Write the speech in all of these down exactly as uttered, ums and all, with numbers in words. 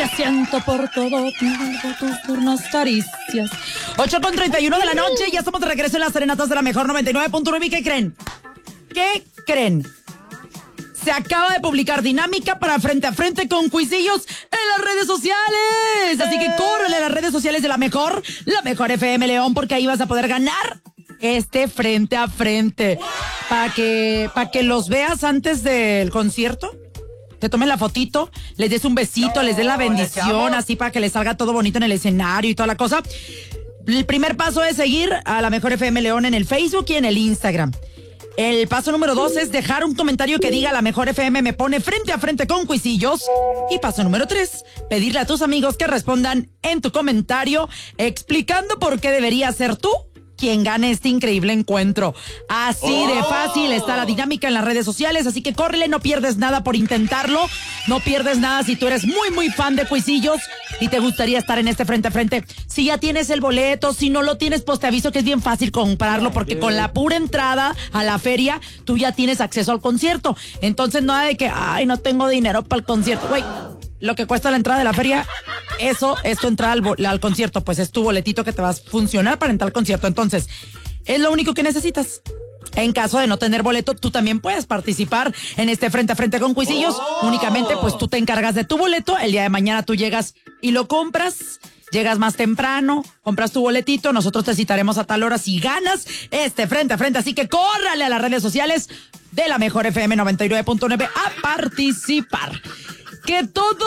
Te siento por todo, por tus turnas caricias. ocho con treinta y uno de la noche, ya estamos de regreso en las serenatas de la mejor noventa y nueve punto nueve. ¿Y qué creen? ¿Qué creen? Se acaba de publicar dinámica para frente a frente con Cuisillos en las redes sociales. Así que córrele a las redes sociales de la mejor, la mejor F M León, porque ahí vas a poder ganar este frente a frente. Para que, para que los veas antes del concierto. Te tomen la fotito, les des un besito, no, les des la bendición, así para que les salga todo bonito en el escenario y toda la cosa. El primer paso es seguir a la mejor F M León en el Facebook y en el Instagram. El paso número dos es dejar un comentario que diga la mejor F M me pone frente a frente con Cuisillos. Y paso número tres, pedirle a tus amigos que respondan en tu comentario explicando por qué deberías ser tú quien gane este increíble encuentro. Así de fácil está la dinámica en las redes sociales, así que córrele, no pierdes nada por intentarlo, no pierdes nada si tú eres muy muy fan de Cuisillos y te gustaría estar en este frente a frente. Si ya tienes el boleto, si no lo tienes, pues te aviso que es bien fácil comprarlo, porque con la pura entrada a la feria, tú ya tienes acceso al concierto. Entonces nada de que, ay, no tengo dinero para el concierto, güey. Lo que cuesta la entrada de la feria, eso es tu entrada al, al concierto, pues es tu boletito que te va a funcionar para entrar al concierto. Entonces, es lo único que necesitas. En caso de no tener boleto, tú también puedes participar en este frente a frente con Cuisillos. Oh. Únicamente, pues tú te encargas de tu boleto. El día de mañana tú llegas y lo compras. Llegas más temprano, compras tu boletito, nosotros te citaremos a tal hora si ganas este frente a frente. Así que córrale a las redes sociales de la mejor F M noventa y nueve punto nueve a participar. Que todo...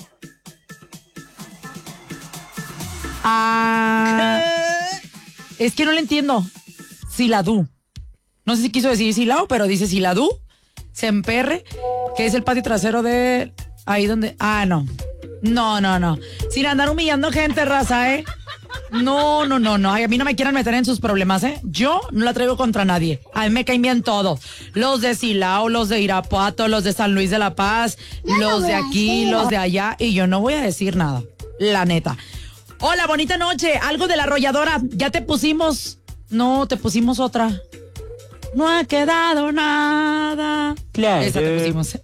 Ah, es que no le entiendo. Siladú. No sé si quiso decir Silao, pero dice Siladú. Semperre, que es el patio trasero de... Ahí donde... Ah, no. No, no, no. Sin andar humillando gente, raza, ¿eh? No, no, no, no. Ay, a mí no me quieran meter en sus problemas, ¿eh? Yo no la traigo contra nadie. A mí me caen bien todos. Los de Silao, los de Irapuato, los de San Luis de la Paz, no los de aquí, los de allá. Y yo no voy a decir nada. La neta. Hola, bonita noche. Algo de la arrolladora. Ya te pusimos. No, te pusimos otra. No ha quedado nada. Claro. Esa te pusimos.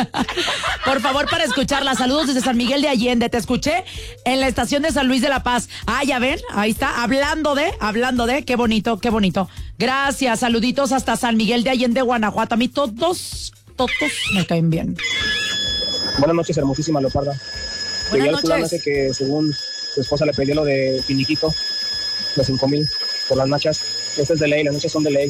Por favor, para escucharla. Saludos desde San Miguel de Allende. Te escuché en la estación de San Luis de la Paz. Ah, ya ven, ahí está. Hablando de, hablando de. Qué bonito, qué bonito. Gracias. Saluditos hasta San Miguel de Allende, Guanajuato. A mí todos, todos me caen bien. Buenas noches, hermosísima Leoparda. Buenas noches. El hace que según su esposa le pidió lo de finiquito, de cinco mil por las nachas. Eso es de ley, las nachas son de ley.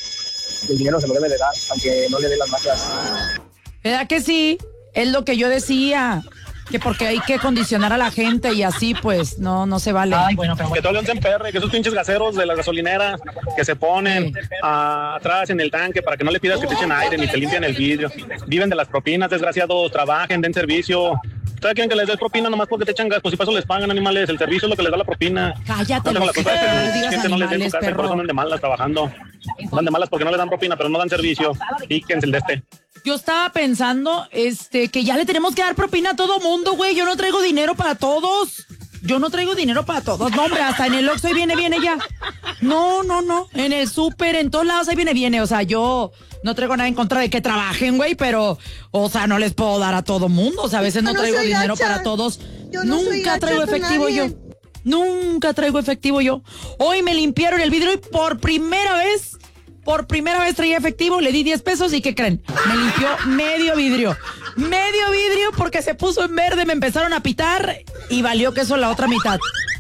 El dinero se lo debe de dar, aunque no le dé las nachas. ¿Verdad que sí? Es lo que yo decía. Que porque hay que condicionar a la gente y así, pues, no, no se vale. Ay, bueno, pero bueno. Que todo León se emperre, que esos pinches gaseros de la gasolinera que se ponen sí. a, atrás en el tanque para que no le pidas que te echen aire ni te limpian el vidrio. Viven de las propinas, desgraciados, trabajen, den servicio. ¿Ustedes quieren que les des propina nomás porque te echan gas? Pues si para eso les pagan, animales. El servicio es lo que les da la propina. Cállate. No tengo la culpa de que animales, gente no les den su casa, por eso andan de malas trabajando. Andan de malas porque no les dan propina, pero no dan servicio. Píquense el de este. Yo estaba pensando, este, que ya le tenemos que dar propina a todo mundo, güey. Yo no traigo dinero para todos. Yo no traigo dinero para todos. No, hombre, hasta en el Oxxo ahí viene, viene ya. No, no, no. En el súper, en todos lados ahí viene, viene. O sea, yo no traigo nada en contra de que trabajen, güey, pero, o sea, no les puedo dar a todo mundo. O sea, a veces no, no traigo dinero gacha. Para todos. Yo no Nunca traigo efectivo yo. Nunca traigo efectivo yo. Hoy me limpiaron el vidrio y por primera vez, por primera vez traía efectivo, le di diez pesos y ¿qué creen? Me limpió medio vidrio. Medio vidrio porque se puso en verde, me empezaron a pitar y valió que eso la otra mitad.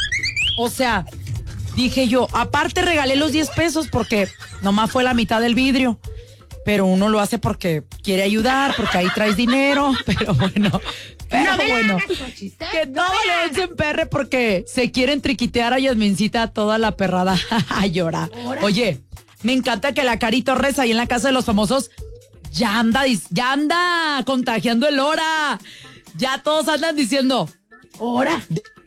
O sea, dije yo, aparte regalé los diez pesos porque nomás fue la mitad del vidrio. Pero uno lo hace porque quiere ayudar, porque ahí traes dinero, pero bueno, pero no bueno, que no le echen perre porque se quieren triquitear a Yasmincita toda la perrada a llorar. Oye, me encanta que la Carito Reza ahí en la casa de los famosos ya anda, ya anda contagiando el hora. Ya todos andan diciendo, hora.